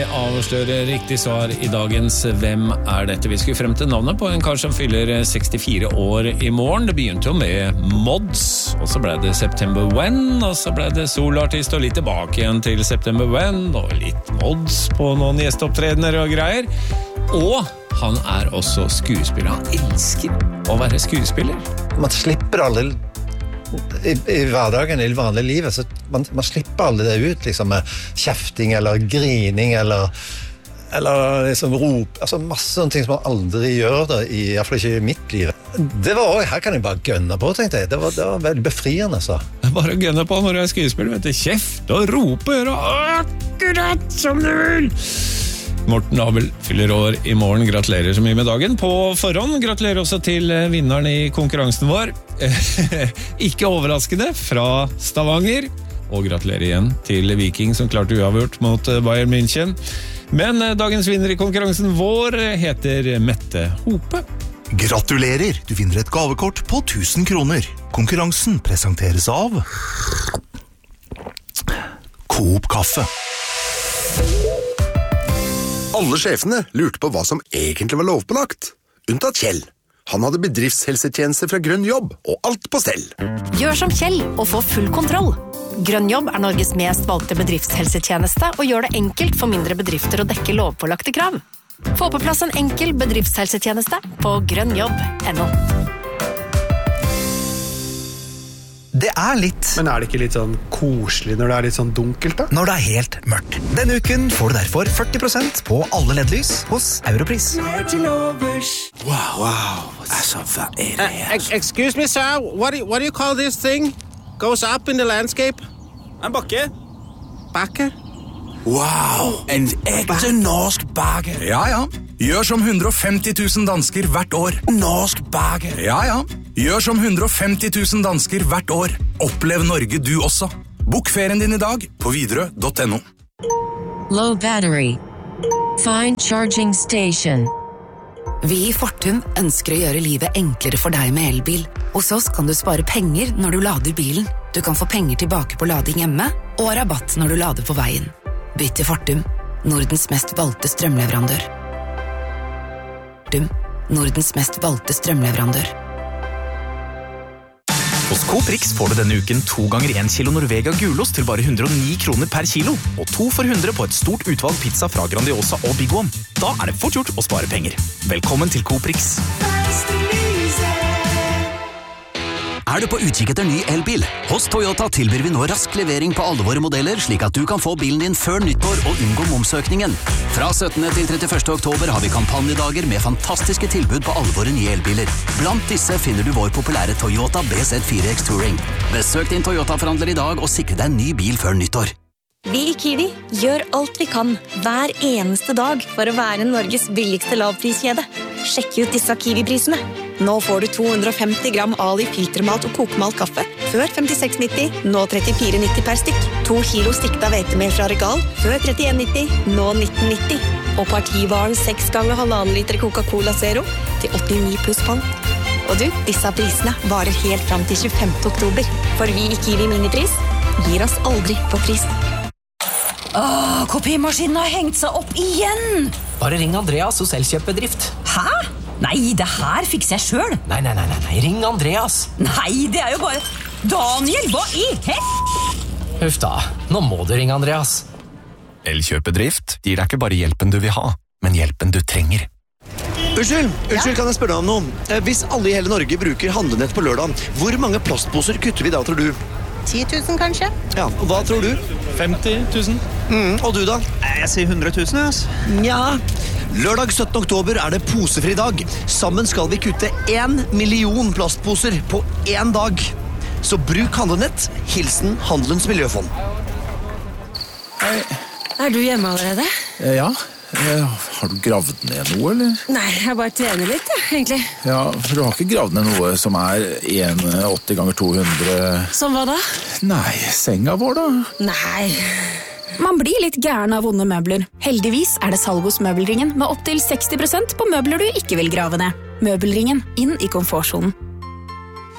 Avslører riktig svar I dagens Hvem dette? Vi skulle frem til navnet på en kar som fyller 64 år I morgen. Det begynte jo med Mods, og så ble det September When, og så ble det soloartist og litt tilbake igjen til September When, og litt Mods på noen gjesteopptredener og greier. Og han også skuespiller. Han elsker å være skuespiller. Man slipper aldri I hverdagen, I vanlig livet, så man slipper aldri det ut, liksom, med kjefting eller grining eller liksom rop, altså masse sånne ting som man aldri gjør da, I hvert fall ikke I mitt liv. Det var også, her kan jeg bare gønne på, tenkte jeg. Det var veldig befriende, så. Bare gønne på når du skuespiller, vet du, kjeft og roper og akkurat som du vil. Morten Abel fyller år I morgen. Gratulerer så mye med dagen på forhånd. Gratulerer også til vinneren I konkurransen vår. Ikke overraskende fra Stavanger. Og gratulerer igjen til Viking som klarte uavgjort mot Bayern München. Men dagens vinner I konkurransen vår heter Mette Hope. Gratulerer! Du vinner et gavekort på 1000 kroner. Konkurransen presenteres av Coop Kaffe. Alle sjefene lurte på hva som egentlig var lovpålagt. Unntatt Kjell. Han hadde bedriftshelsetjeneste fra Grønn Jobb, og alt på stell. Gjør som Kjell og få full kontroll. Grønn Jobb Norges mest valgte bedriftshelsetjeneste og gjør det enkelt for mindre bedrifter å dekke lovpålagte krav. Få på plass en enkel bedriftshelsetjeneste på grønnjobb.no. Det litt. Men det ikke litt sånn koselig når det litt sånn dunkelt da? Når det helt mørkt. Denne uken får du derfor 40% på alle LED-lys hos Europris. Wow. Altså, hva det her? Excuse me, sir. What do you call this thing? Goes up in the landscape? En bakke. Bakke? Wow, en ekte norsk bakke. Ja. Gjør som 150 000 dansker hvert år. Norsk bakke. Ja. Gjør som 150 000 dansker hvert år. Opplev Norge du også. Bok ferien din I dag på Widerøe.no. Low battery. Find charging station. Vi I Fortum ønsker å gjøre livet enklere for deg med elbil. Hos oss kan du spare penger når du lader bilen. Du kan få penger tilbake på lading hjemme, og rabatt når du lader på veien. Bytt til Fortum, Nordens mest valgte strømleverandør. Fortum, Nordens mest valgte strømleverandør. Hos Coop Rix får du denne uken 2 ganger 1 kilo Norvega gulost til bare 109 kroner per kilo, og 2 for 100 på et stort utvalg pizza fra Grandiosa og Big One. Da det fort gjort å spare penger. Velkommen til Coop Rix. Du på utkikk etter ny elbil? Hos Toyota tilbyr vi nå rask levering på alle våre modeller, slik at du kan få bilen din før nyttår og unngå momsøkningen. Fra 17. til 31. oktober har vi kampanjedager med fantastiske tilbud på alle våre nye elbiler. Blant disse finner du vår populære Toyota BZ4X Touring. Besøk din Toyota-forhandler I dag og sikre deg en ny bil før nyttår. Vi I Kiwi gjør alt vi kan hver eneste dag for å være Norges billigste lavpriskjede. Sjekk ut disse Kiwi-prisene. Nå får du 250 gram Ali filtermalt og kokemalt kaffe, før 56,90, nå 34,90 per stykk. 2 kilo stikta hvetemel fra Regal, før 31,90, nå 19,90. Og partivaren 6 ganger 1,5 liter Coca-Cola Zero til 89 pluss pant. Og du, disse prisene varer helt fram til 25. oktober. For vi I Kiwi Minipris gir oss aldri på pris. Kopimaskinen har hengt seg opp igjen! Bare ring Andreas hos Elkjøpbedrift. Hæ? Nei, det her fikser jeg selv. Nei, ring Andreas. Nei, det jo bare... Daniel, hva I Huff da, nå må du ringe Andreas. Elkjøpedrift gir deg ikke bare hjelpen du vil ha, men hjelpen du trenger. Unnskyld, kan jeg spørre deg om noe? Hvis alle I hele Norge bruker handlenett på lørdag, hvor mange plastposer kutter vi da, tror du? 10 000 kanskje? Ja, og hva tror du? 50 000. Og du da? Jeg sier 100 000, ass. Ja. Lørdag 17. oktober det posefri dag. Sammen skal vi kutte 1 million plastposer på 1 dag. Så bruk handlenett. Hilsen Handelens Miljøfond. Hei. Du hjemme allerede? Ja. Har du gravd ned noe, eller? Nei, jeg bare trener litt, egentlig. Ja, for du har ikke gravd ned noe som 80 ganger 200... Som hva da? Nei, senga vår da. Nei. Man blir litt gæren av vonde møbler. Heldigvis det salg hos Møbelringen med opp til 60% på møbler du ikke vil grave ned. Møbelringen, inn I komfortzonen.